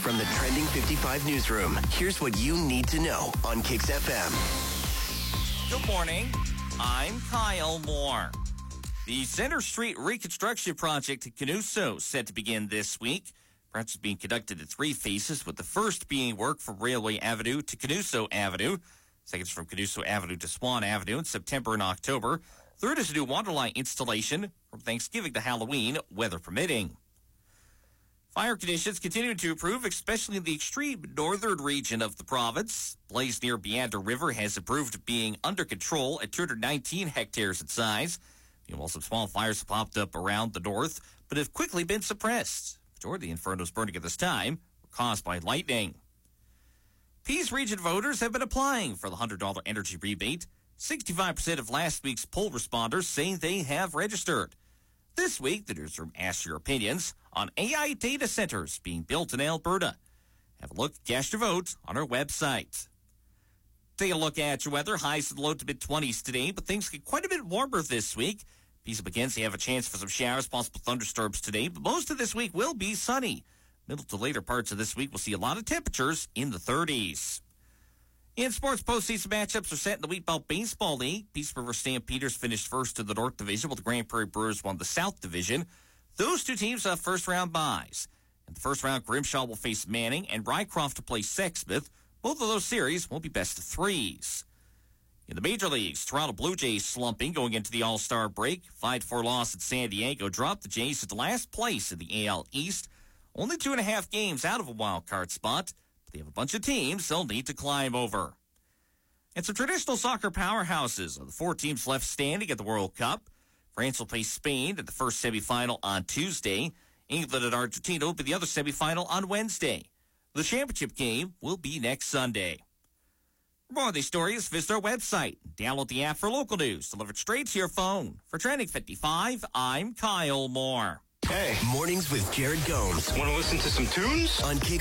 From the Trending 55 newsroom, here's what you need to know on Kicks FM. Good morning. I'm Kyle Moore. The Center Street reconstruction project in Canuso set to begin this week. The project is being conducted in 3 phases, with the first being work from Railway Avenue to Canuso Avenue. Second is from Canuso Avenue to Swan Avenue in September and October. Third is a new waterline installation from Thanksgiving to Halloween, weather permitting. Fire conditions continue to improve, especially in the extreme northern region of the province. Blaze near Meander River has improved, being under control at 219 hectares in size. Meanwhile, some small fires have popped up around the north, but have quickly been suppressed. The majority of the infernos burning at this time were caused by lightning. Peace Region voters have been applying for the $100 energy rebate. 65% of last week's poll responders say they have registered. This week, the newsroom asks your opinions on AI data centers being built in Alberta. Have a look, cast your vote on our website. Take a look at your weather. Highs in the low to mid-20s today, but things get quite a bit warmer this week. Peace McKenzie have a chance for some showers, possible thunderstorms today, but most of this week will be sunny. Middle to later parts of this week, we'll see a lot of temperatures in the 30s. In sports, postseason matchups are set in the Wheat Belt Baseball League. Peace River Stampeders finished first in the North Division, while the Grand Prairie Brewers won the South Division. Those two teams have first-round byes. In the first round, Grimshaw will face Manning, and Rycroft to play Sexsmith. Both of those series will be best of 3s. In the major leagues, Toronto Blue Jays slumping going into the All-Star break. 5-4 loss at San Diego dropped the Jays into last place in the AL East. Only 2.5 games out of a wild card spot. They have a bunch of teams they'll need to climb over. And some traditional soccer powerhouses are the 4 teams left standing at the World Cup. France will play Spain at the first semifinal on Tuesday. England and Argentina will be the other semifinal on Wednesday. The championship game will be next Sunday. For more of these stories, visit our website. Download the app for local news delivered straight to your phone. For Trending 55, I'm Kyle Moore. Hey. Mornings with Jared Gomes. Want to listen to some tunes? On Kicks